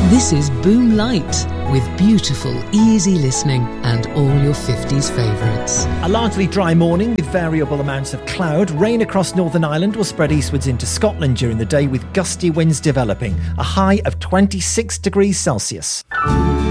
This is Boom Light, with beautiful, easy listening and all your 50s favourites. A largely dry morning with variable amounts of cloud. Rain across Northern Ireland will spread eastwards into Scotland during the day with gusty winds developing. A high of 26 degrees Celsius.